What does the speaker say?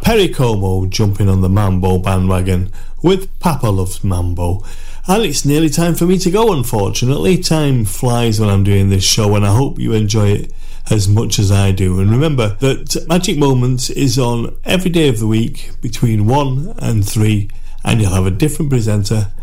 Perry Como jumping on the Mambo bandwagon with Papa Loves Mambo. And it's nearly time for me to go, unfortunately. Time flies when I'm doing this show, and I hope you enjoy it as much as I do. And remember that Magic Moments is on every day of the week between 1 and 3, and you'll have a different presenter